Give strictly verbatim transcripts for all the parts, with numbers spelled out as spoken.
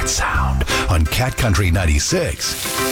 Secret Sound on Cat Country ninety-six.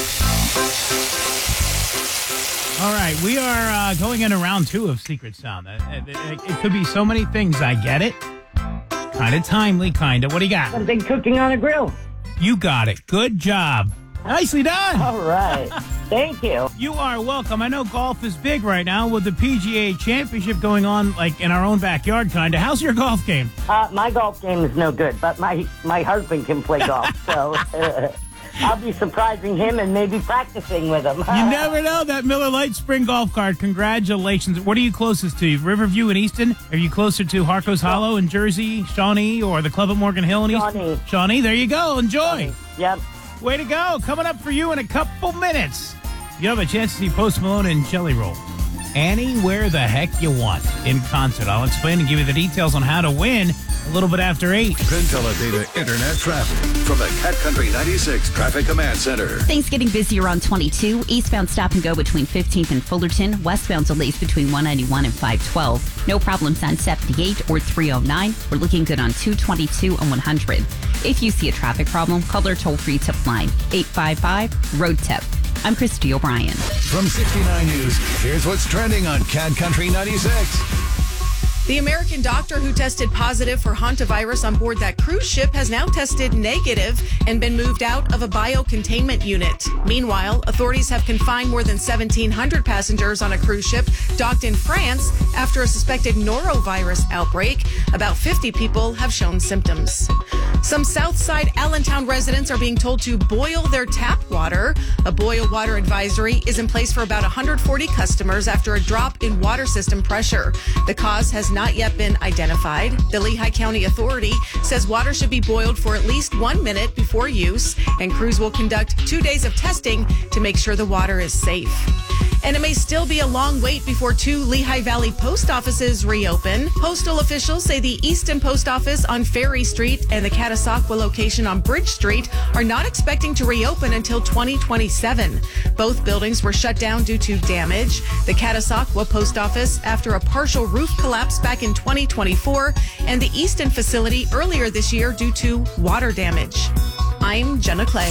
All right, we are uh, going into round two of Secret Sound. It, it, it, it could be so many things. I get it. Kind of timely, kind of. What do you got? Something cooking on a grill. You got it. Good job. Nicely done. All right. Thank you. You are welcome. I know golf is big right now with the P G A Championship going on, like in our own backyard, kind of. How's your golf game? Uh, my golf game is no good, but my, my husband can play golf, so uh, I'll be surprising him and maybe practicing with him. You never know. That Miller Lite Spring Golf Cart. Congratulations. What are you closest to? Riverview in Easton? Are you closer to Harco's Hollow in Jersey, Shawnee, or the Club at Morgan Hill in Easton? Shawnee. Shawnee, there you go. Enjoy. Shawnee. Yep. Way to go. Coming up for you in a couple minutes. You have a chance to see Post Malone and Jelly Roll. Anywhere the heck you want in concert. I'll explain and give you the details on how to win a little bit after eight. Penteledata Internet Traffic from the Cat Country ninety-six Traffic Command Center. Things getting busier on twenty-two. Eastbound stop and go between fifteenth and Fullerton. Westbound delays between one ninety-one and five twelve. No problems on seventy-eight or three oh nine. We're looking good on two twenty-two and one hundred. If you see a traffic problem, call our toll-free tip line, eight five five, road tip. I'm Christy O'Brien. From sixty-nine News, here's what's trending on Cat Country ninety-six. The American doctor who tested positive for hantavirus on board that cruise ship has now tested negative and been moved out of a biocontainment unit. Meanwhile, authorities have confined more than seventeen hundred passengers on a cruise ship docked in France after a suspected norovirus outbreak. About fifty people have shown symptoms. Some Southside Allentown residents are being told to boil their tap water. A boil water advisory is in place for about one hundred forty customers after a drop in water system pressure. The cause has not yet been identified. The Lehigh County Authority says water should be boiled for at least one minute before use, and crews will conduct two days of testing to make sure the water is safe. And it may still be a long wait before two Lehigh Valley post offices reopen. Postal officials say the Easton Post Office on Ferry Street and the Catasauqua location on Bridge Street are not expecting to reopen until twenty twenty-seven. Both buildings were shut down due to damage. The Catasauqua Post Office after a partial roof collapse back in twenty twenty-four, and the Easton facility earlier this year due to water damage. I'm Jenna Clay.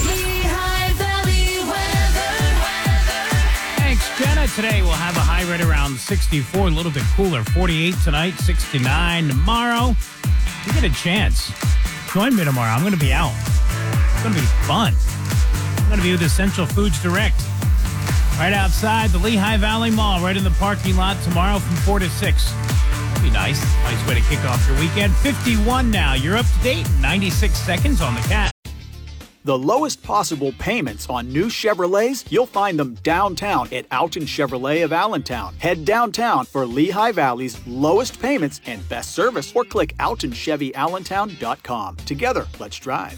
Thanks, Jenna. Today we'll have a high right around sixty-four, a little bit cooler. forty-eight tonight, sixty-nine tomorrow. You get a chance. Join me tomorrow. I'm going to be out. It's going to be fun. I'm going to be with Essential Foods Direct right outside the Lehigh Valley Mall, right in the parking lot tomorrow from four to six. Be nice. Nice way to kick off your weekend. fifty-one now. You're up to date. ninety-six seconds on the Cat. The lowest possible payments on new Chevrolets, you'll find them downtown at Alton Chevrolet of Allentown. Head downtown for Lehigh Valley's lowest payments and best service, or click alton chevy allentown dot com. Together, let's drive.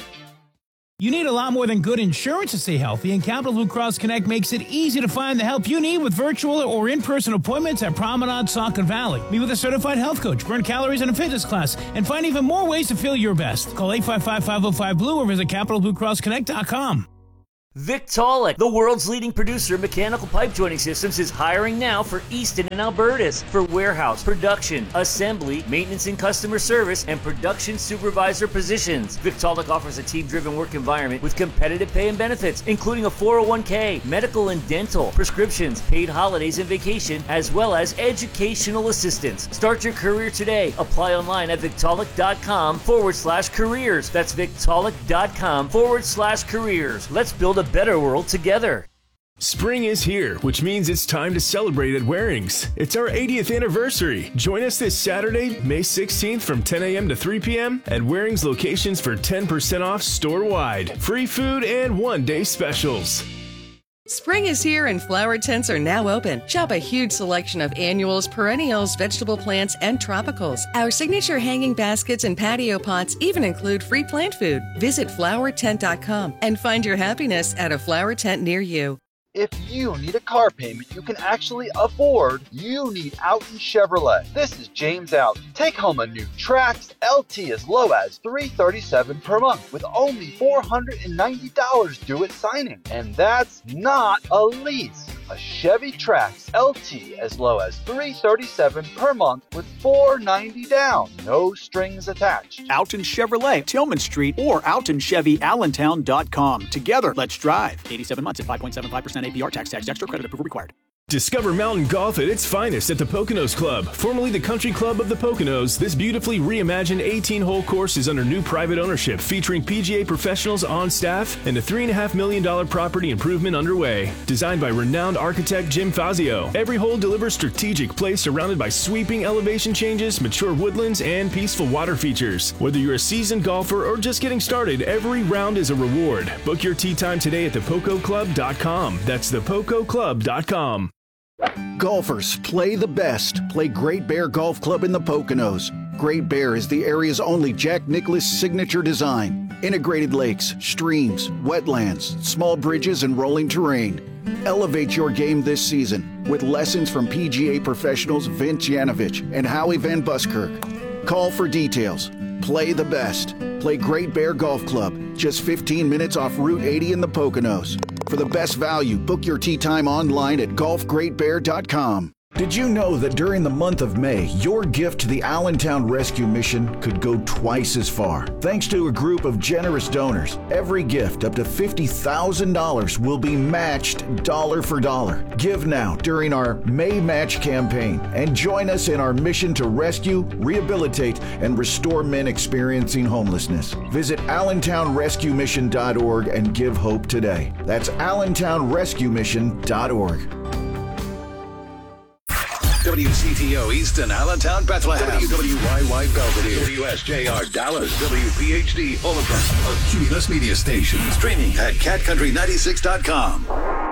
You need a lot more than good insurance to stay healthy, and Capital Blue Cross Connect makes it easy to find the help you need with virtual or in-person appointments at Promenade, Saucon Valley. Meet with a certified health coach, burn calories in a fitness class, and find even more ways to feel your best. Call eight five five, five oh five, blue or visit capital blue cross connect dot com. Victaulic, the world's leading producer of mechanical pipe joining systems, is hiring now for Easton and Albertus for warehouse, production, assembly, maintenance and customer service, and production supervisor positions. Victaulic offers a team-driven work environment with competitive pay and benefits, including a four oh one k, medical and dental, prescriptions, paid holidays and vacation, as well as educational assistance. Start your career today. Apply online at victaulic.com forward slash careers. That's victaulic.com forward slash careers. Let's build a better world together. Spring is here, which means it's time to celebrate at Waring's. It's our eightieth anniversary. Join us this Saturday, May sixteenth from ten a.m. to three p.m. at Waring's locations for ten percent off store-wide. Free food and one-day specials. Spring is here and flower tents are now open. Shop a huge selection of annuals, perennials, vegetable plants, and tropicals. Our signature hanging baskets and patio pots even include free plant food. Visit flower tent dot com and find your happiness at a flower tent near you. If you need a car payment you can actually afford, you need Alton Chevrolet. This is James Alton. Take home a new Trax L T as low as three hundred thirty-seven dollars per month with only four hundred ninety dollars due at signing. And that's not a lease. A Chevy Trax L T as low as three hundred thirty-seven dollars per month with four hundred ninety dollars down. No strings attached. Alton Chevrolet, Tillman Street, or alton chevy allentown dot com. Together, let's drive. eighty-seven months at five point seven five percent A P R. Tax tax extra credit approval required. Discover mountain golf at its finest at the Poconos Club. Formerly the Country Club of the Poconos, this beautifully reimagined eighteen-hole course is under new private ownership, featuring P G A professionals on staff and a three point five million dollars property improvement underway. Designed by renowned architect Jim Fazio, every hole delivers strategic play surrounded by sweeping elevation changes, mature woodlands, and peaceful water features. Whether you're a seasoned golfer or just getting started, every round is a reward. Book your tee time today at the poco club dot com. That's the poco club dot com. Golfers, play the best. Play Great Bear Golf Club in the Poconos. Great Bear is the area's only Jack Nicklaus signature design. Integrated lakes, streams, wetlands, small bridges, and rolling terrain. Elevate your game this season with lessons from P G A professionals Vince Yanovich and Howie Van Buskirk. Call for details. Play the best. Play Great Bear Golf Club, just fifteen minutes off Route eighty in the Poconos. For the best value, book your tee time online at golf great bear dot com. Did you know that during the month of May, your gift to the Allentown Rescue Mission could go twice as far? Thanks to a group of generous donors, every gift up to fifty thousand dollars will be matched dollar for dollar. Give now during our May Match campaign and join us in our mission to rescue, rehabilitate, and restore men experiencing homelessness. Visit allentown rescue mission dot org and give hope today. That's allentown rescue mission dot org. W C T O Easton, Allentown, Bethlehem. W W Y Y Belvedere. W S J R Dallas. W P H D Overland. A Cumulus Media Station. Streaming at cat country ninety-six dot com.